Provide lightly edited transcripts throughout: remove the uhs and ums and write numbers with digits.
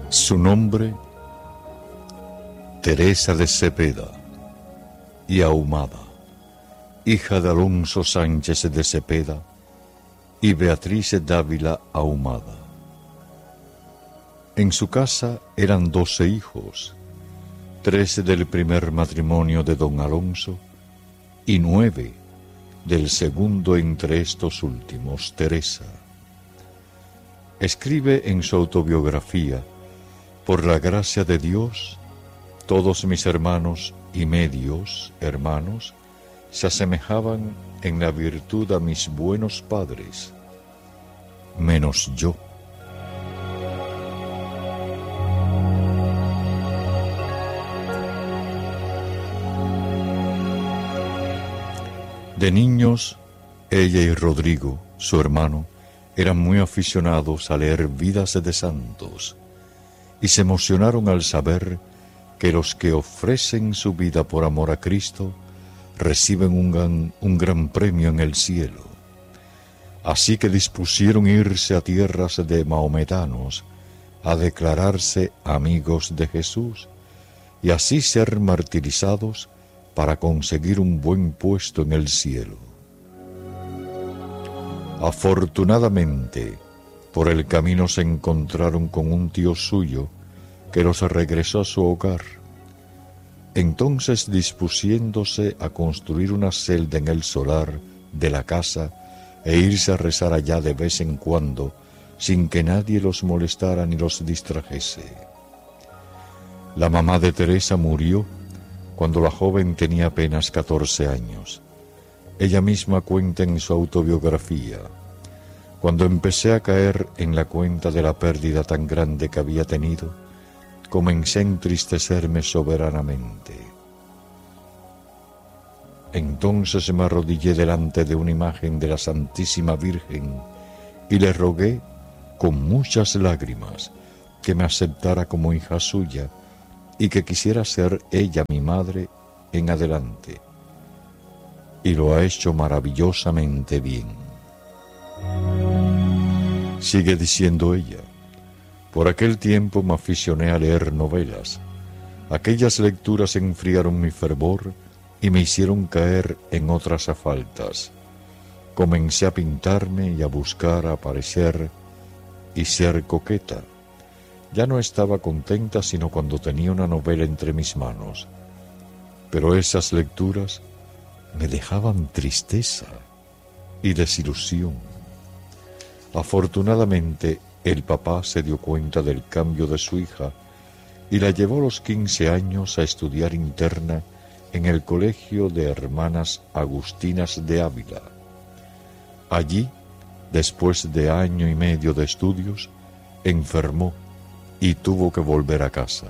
Su nombre, Teresa de Cepeda y Ahumada, hija de Alonso Sánchez de Cepeda y Beatriz Dávila Ahumada. En su casa eran 12 hijos, 13 del primer matrimonio de don Alonso y 9 del segundo entre estos últimos, Teresa. Escribe en su autobiografía: por la gracia de Dios, todos mis hermanos y medios hermanos se asemejaban en la virtud a mis buenos padres, menos yo. De niños, ella y Rodrigo, su hermano, eran muy aficionados a leer vidas de santos y se emocionaron al saber que los que ofrecen su vida por amor a Cristo reciben un gran premio en el cielo. Así que dispusieron irse a tierras de mahometanos a declararse amigos de Jesús y así ser martirizados para conseguir un buen puesto en el cielo. Afortunadamente, por el camino se encontraron con un tío suyo que los regresó a su hogar. Entonces, dispusiéndose a construir una celda en el solar de la casa e irse a rezar allá de vez en cuando, sin que nadie los molestara ni los distrajese. La mamá de Teresa murió cuando la joven tenía apenas 14 años. Ella misma cuenta en su autobiografía: cuando empecé a caer en la cuenta de la pérdida tan grande que había tenido, comencé a entristecerme soberanamente. Entonces me arrodillé delante de una imagen de la Santísima Virgen y le rogué con muchas lágrimas que me aceptara como hija suya y que quisiera ser ella mi madre en adelante. Y lo ha hecho maravillosamente bien. Sigue diciendo ella: por aquel tiempo me aficioné a leer novelas. Aquellas lecturas enfriaron mi fervor y me hicieron caer en otras faltas. Comencé a pintarme y a buscar aparecer y ser coqueta. Ya no estaba contenta sino cuando tenía una novela entre mis manos. Pero esas lecturas me dejaban tristeza y desilusión. Afortunadamente, el papá se dio cuenta del cambio de su hija y la llevó a los 15 años a estudiar interna en el Colegio de Hermanas Agustinas de Ávila. Allí, después de año y medio de estudios, enfermó y tuvo que volver a casa.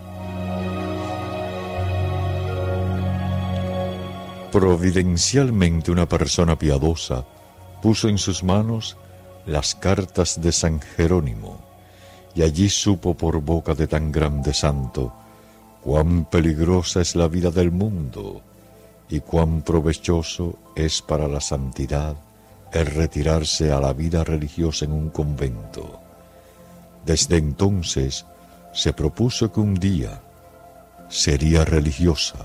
Providencialmente una persona piadosa puso en sus manos las cartas de San Jerónimo, y allí supo por boca de tan grande santo cuán peligrosa es la vida del mundo y cuán provechoso es para la santidad el retirarse a la vida religiosa en un convento. Desde entonces se propuso que un día sería religiosa.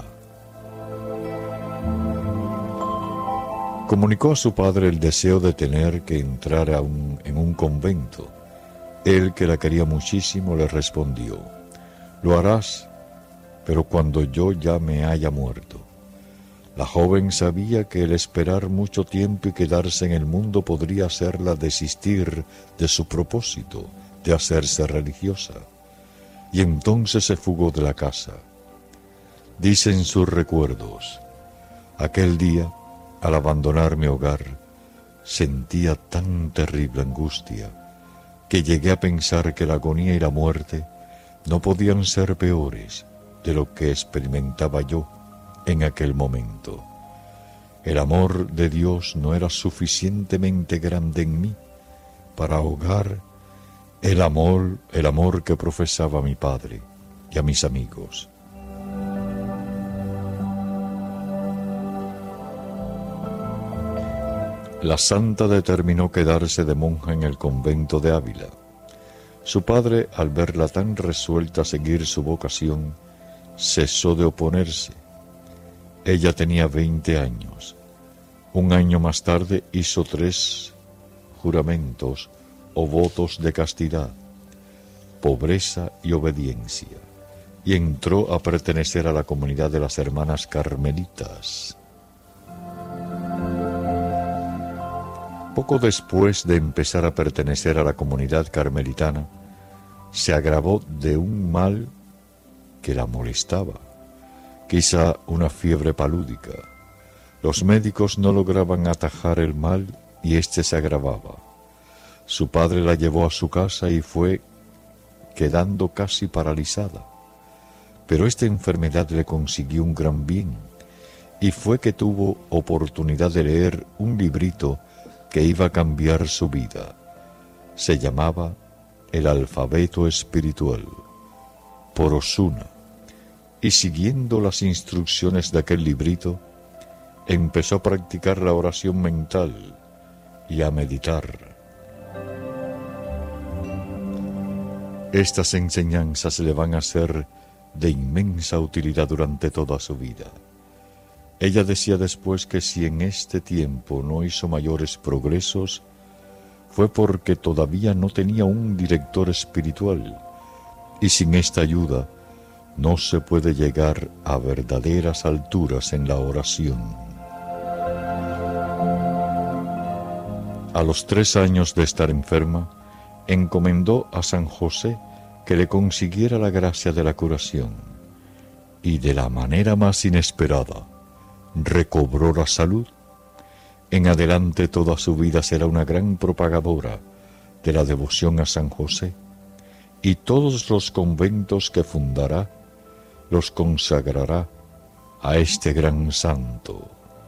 Comunicó a su padre el deseo de tener que entrar en un convento. Él, que la quería muchísimo, le respondió: lo harás, pero cuando yo ya me haya muerto. La joven sabía que el esperar mucho tiempo y quedarse en el mundo podría hacerla desistir de su propósito de hacerse religiosa, y entonces se fugó de la casa. Dicen sus recuerdos: aquel día, al abandonar mi hogar, sentía tan terrible angustia que llegué a pensar que la agonía y la muerte no podían ser peores de lo que experimentaba yo en aquel momento. El amor de Dios no era suficientemente grande en mí para ahogar el amor que profesaba a mi padre y a mis amigos. La santa determinó quedarse de monja en el convento de Ávila. Su padre, al verla tan resuelta a seguir su vocación, cesó de oponerse. Ella tenía 20 años. Un año más tarde hizo 3 juramentos o votos de castidad, pobreza y obediencia, y entró a pertenecer a la comunidad de las hermanas carmelitas. Poco después de empezar a pertenecer a la comunidad carmelitana, se agravó de un mal que la molestaba, quizá una fiebre palúdica. Los médicos no lograban atajar el mal y éste se agravaba. Su padre la llevó a su casa y fue quedando casi paralizada. Pero esta enfermedad le consiguió un gran bien, y fue que tuvo oportunidad de leer un librito que iba a cambiar su vida. Se llamaba El alfabeto espiritual, por Osuna, y siguiendo las instrucciones de aquel librito, empezó a practicar la oración mental y a meditar. Estas enseñanzas le van a ser de inmensa utilidad durante toda su vida. Ella decía después que si en este tiempo no hizo mayores progresos, fue porque todavía no tenía un director espiritual, y sin esta ayuda no se puede llegar a verdaderas alturas en la oración. A los 3 años de estar enferma, encomendó a San José que le consiguiera la gracia de la curación, y de la manera más inesperada recobró la salud. En adelante toda su vida será una gran propagadora de la devoción a San José, y todos los conventos que fundará los consagrará a este gran santo.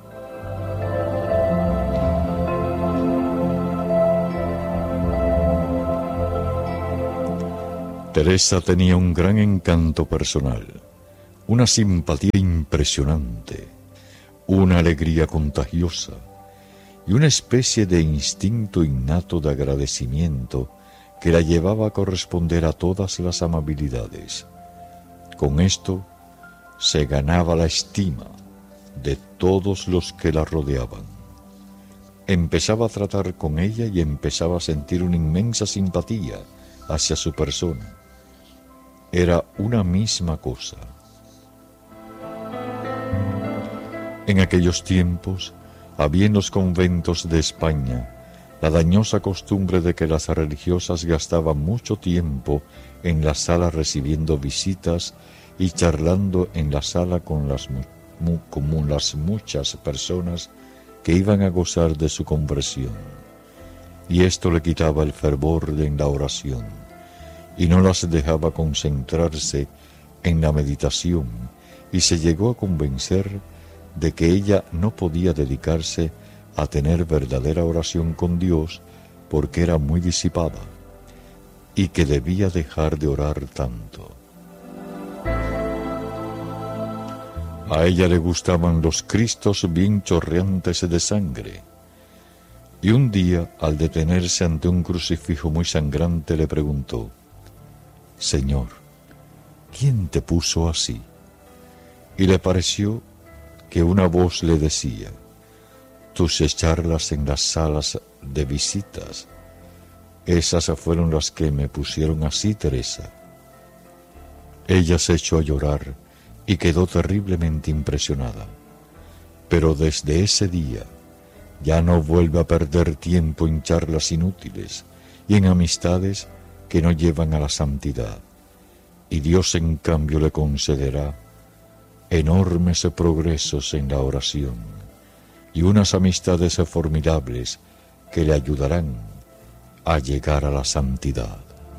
Teresa tenía un gran encanto personal, una simpatía impresionante, una alegría contagiosa y una especie de instinto innato de agradecimiento que la llevaba a corresponder a todas las amabilidades. Con esto se ganaba la estima de todos los que la rodeaban. Empezaba a tratar con ella y empezaba a sentir una inmensa simpatía hacia su persona. Era una misma cosa. En aquellos tiempos había en los conventos de España la dañosa costumbre de que las religiosas gastaban mucho tiempo en la sala recibiendo visitas y charlando en la sala con las muchas personas que iban a gozar de su conversión. Y esto le quitaba el fervor en la oración y no las dejaba concentrarse en la meditación, y se llegó a convencer de que ella no podía dedicarse a tener verdadera oración con Dios porque era muy disipada, y que debía dejar de orar tanto. A ella le gustaban los Cristos bien chorreantes de sangre, y un día, al detenerse ante un crucifijo muy sangrante, le preguntó: «Señor, ¿quién te puso así?». Y le pareció que una voz le decía: «Tus charlas en las salas de visitas, esas fueron las que me pusieron así, Teresa». Ella se echó a llorar y quedó terriblemente impresionada, pero desde ese día ya no vuelve a perder tiempo en charlas inútiles y en amistades que no llevan a la santidad, y Dios en cambio le concederá enormes progresos en la oración y unas amistades formidables que le ayudarán a llegar a la santidad.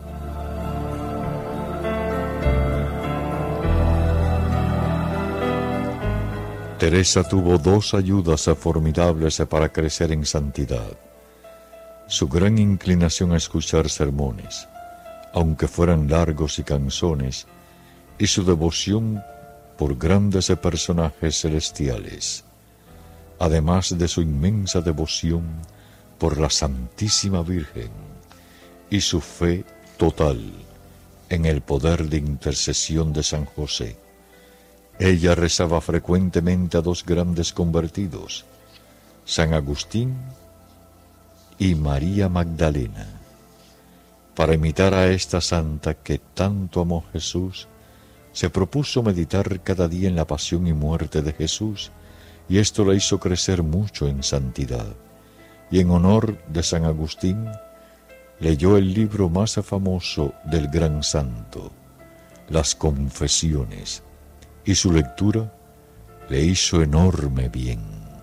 Teresa tuvo 2 ayudas formidables para crecer en santidad: su gran inclinación a escuchar sermones, aunque fueran largos y cansones, y su devoción por grandes personajes celestiales, además de su inmensa devoción por la Santísima Virgen y su fe total en el poder de intercesión de San José. Ella rezaba frecuentemente a dos grandes convertidos, San Agustín y María Magdalena. Para imitar a esta santa que tanto amó Jesús, se propuso meditar cada día en la pasión y muerte de Jesús, y esto la hizo crecer mucho en santidad. Y en honor de San Agustín, leyó el libro más famoso del gran santo, las Confesiones, y su lectura le hizo enorme bien.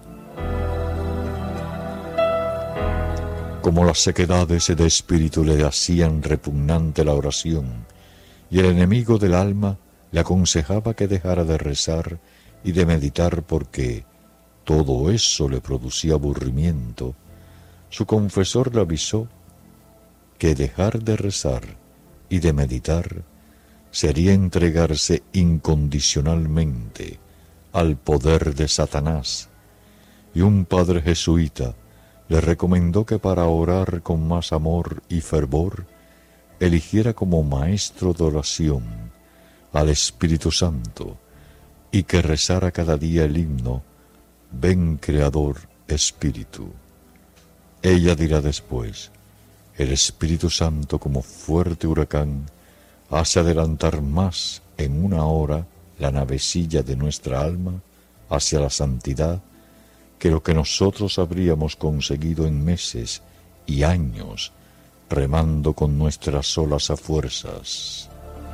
Como las sequedades de espíritu le hacían repugnante la oración, y el enemigo del alma le aconsejaba que dejara de rezar y de meditar porque todo eso le producía aburrimiento, su confesor le avisó que dejar de rezar y de meditar sería entregarse incondicionalmente al poder de Satanás, y un padre jesuita le recomendó que para orar con más amor y fervor eligiera como maestro de oración al Espíritu Santo y que rezara cada día el himno Ven Creador Espíritu. Ella dirá después: el Espíritu Santo, como fuerte huracán, hace adelantar más en una hora la navecilla de nuestra alma hacia la santidad que lo que nosotros habríamos conseguido en meses y años remando con nuestras solas a fuerzas.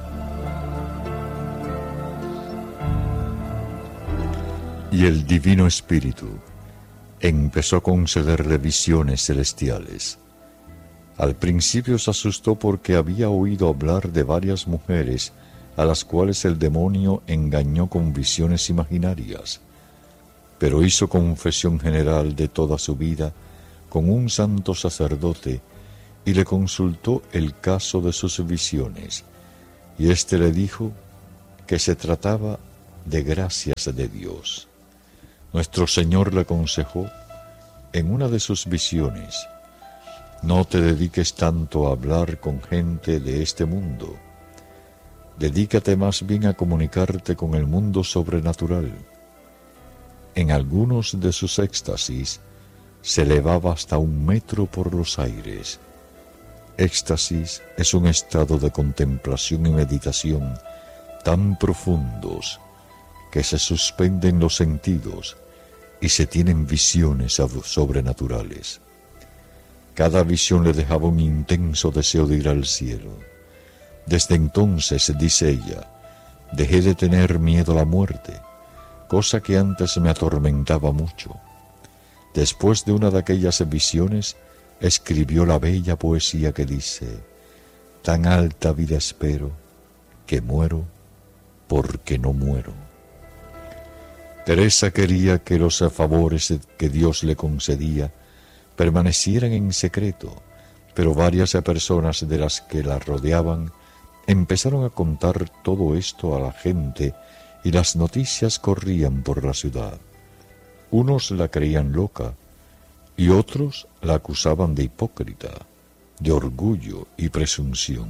Y el Divino Espíritu empezó a concederle visiones celestiales. Al principio se asustó porque había oído hablar de varias mujeres a las cuales el demonio engañó con visiones imaginarias, pero hizo confesión general de toda su vida con un santo sacerdote y le consultó el caso de sus visiones, y éste le dijo que se trataba de gracias de Dios. Nuestro Señor le aconsejó en una de sus visiones: no te dediques tanto a hablar con gente de este mundo, dedícate más bien a comunicarte con el mundo sobrenatural. En algunos de sus éxtasis se elevaba hasta 1 metro por los aires. Éxtasis es un estado de contemplación y meditación tan profundos que se suspenden los sentidos y se tienen visiones sobrenaturales. Cada visión le dejaba un intenso deseo de ir al cielo. Desde entonces, dice ella, dejé de tener miedo a la muerte, cosa que antes me atormentaba mucho. Después de una de aquellas visiones, escribió la bella poesía que dice: tan alta vida espero, que muero porque no muero. Teresa quería que los favores que Dios le concedía permanecieran en secreto, pero varias personas de las que la rodeaban empezaron a contar todo esto a la gente y las noticias corrían por la ciudad. Unos la creían loca y otros la acusaban de hipócrita, de orgullo y presunción.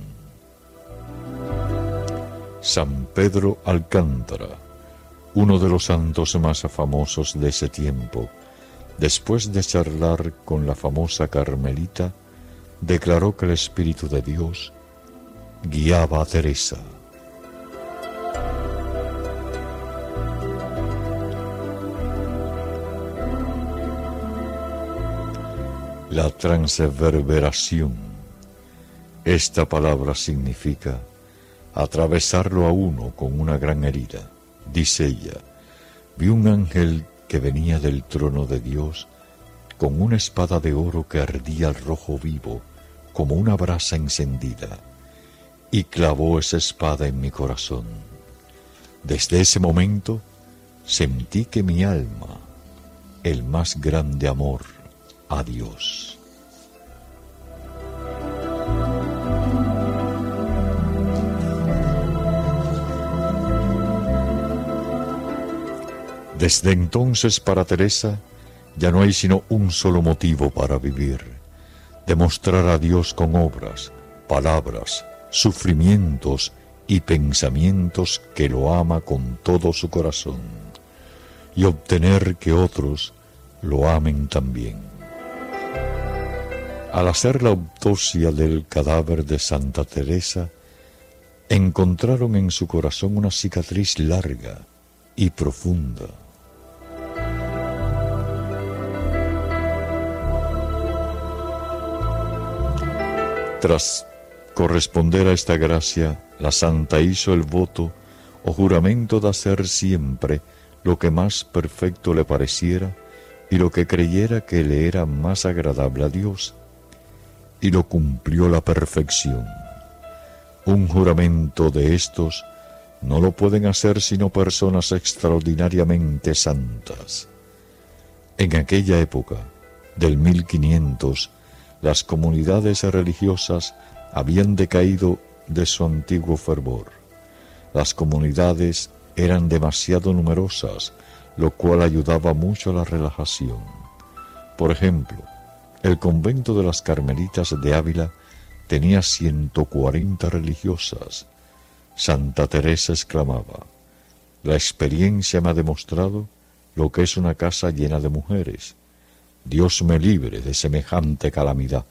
San Pedro Alcántara, uno de los santos más famosos de ese tiempo, después de charlar con la famosa Carmelita, declaró que el Espíritu de Dios guiaba a Teresa. La transverberación. Esta palabra significa atravesarlo a uno con una gran herida. Dice ella: vi un ángel que venía del trono de Dios con una espada de oro que ardía al rojo vivo como una brasa encendida, y clavó esa espada en mi corazón. Desde ese momento sentí que mi alma, el más grande amor a Dios. Desde entonces para Teresa ya no hay sino un solo motivo para vivir: demostrar a Dios con obras, palabras, sufrimientos y pensamientos que lo ama con todo su corazón, y obtener que otros lo amen también. Al hacer la autopsia del cadáver de Santa Teresa, encontraron en su corazón una cicatriz larga y profunda. Tras corresponder a esta gracia, la santa hizo el voto o juramento de hacer siempre lo que más perfecto le pareciera y lo que creyera que le era más agradable a Dios, y lo cumplió a la perfección. Un juramento de estos no lo pueden hacer sino personas extraordinariamente santas. En aquella época, del 1500, las comunidades religiosas habían decaído de su antiguo fervor. Las comunidades eran demasiado numerosas, lo cual ayudaba mucho a la relajación. Por ejemplo, el convento de las Carmelitas de Ávila tenía 140 religiosas. Santa Teresa exclamaba: «La experiencia me ha demostrado lo que es una casa llena de mujeres. Dios me libre de semejante calamidad».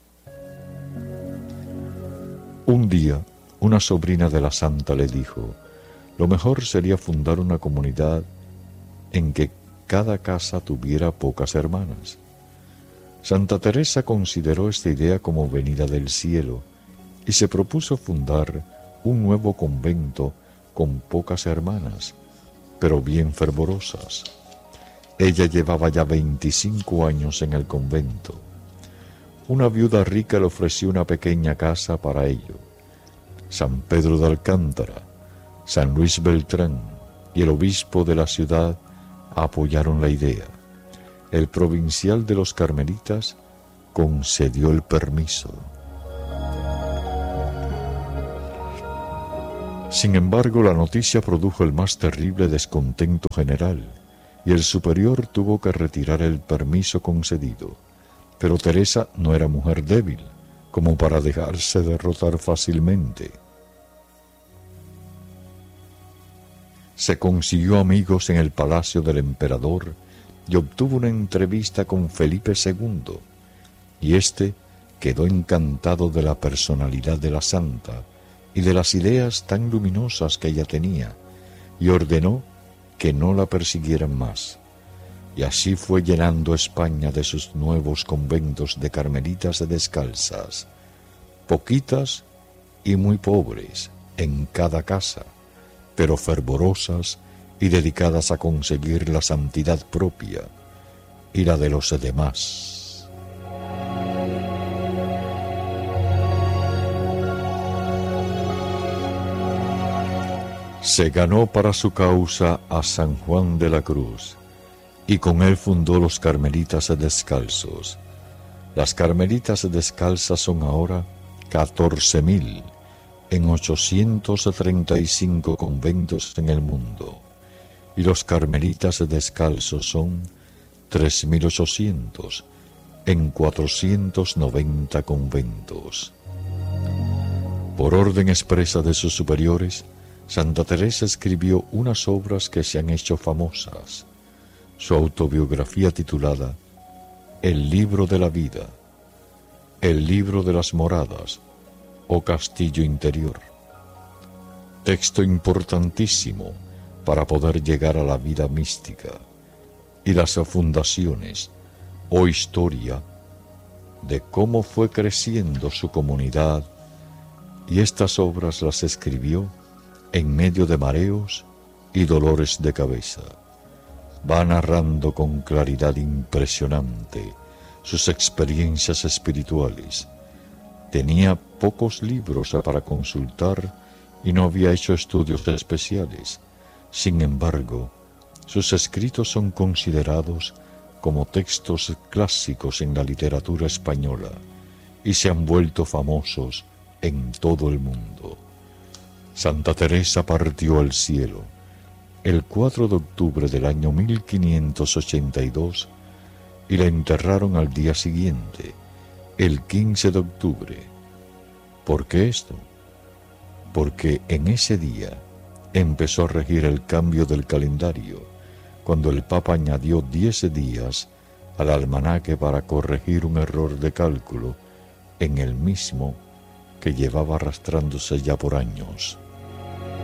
Un día, una sobrina de la santa le dijo: «Lo mejor sería fundar una comunidad en que cada casa tuviera pocas hermanas». Santa Teresa consideró esta idea como venida del cielo y se propuso fundar un nuevo convento con pocas hermanas, pero bien fervorosas. Ella llevaba ya 25 años en el convento. Una viuda rica le ofreció una pequeña casa para ello. San Pedro de Alcántara, San Luis Beltrán y el obispo de la ciudad apoyaron la idea. El provincial de los carmelitas concedió el permiso. Sin embargo, la noticia produjo el más terrible descontento general, y el superior tuvo que retirar el permiso concedido. Pero Teresa no era mujer débil, como para dejarse derrotar fácilmente. Se consiguió amigos en el palacio del emperador y obtuvo una entrevista con Felipe II, y éste quedó encantado de la personalidad de la santa y de las ideas tan luminosas que ella tenía, y ordenó que no la persiguieran más. Y así fue llenando España de sus nuevos conventos de carmelitas descalzas, poquitas y muy pobres en cada casa, pero fervorosas y dedicadas a conseguir la santidad propia y la de los demás. Se ganó para su causa a San Juan de la Cruz, y con él fundó los Carmelitas Descalzos. Las Carmelitas Descalzas son ahora 14.000 en 835 conventos en el mundo, y los Carmelitas Descalzos son 3.800 en 490 conventos. Por orden expresa de sus superiores, Santa Teresa escribió unas obras que se han hecho famosas. Su autobiografía titulada El libro de la vida, El libro de las moradas o Castillo interior. Texto importantísimo para poder llegar a la vida mística, y las fundaciones o historia de cómo fue creciendo su comunidad, y estas obras las escribió en medio de mareos y dolores de cabeza. Va narrando con claridad impresionante sus experiencias espirituales. Tenía pocos libros para consultar y no había hecho estudios especiales. Sin embargo, sus escritos son considerados como textos clásicos en la literatura española y se han vuelto famosos en todo el mundo. Santa Teresa partió al cielo el 4 de octubre del año 1582 y la enterraron al día siguiente, el 15 de octubre. ¿Por qué esto? Porque en ese día empezó a regir el cambio del calendario, cuando el Papa añadió 10 días al almanaque para corregir un error de cálculo en el mismo que llevaba arrastrándose ya por años.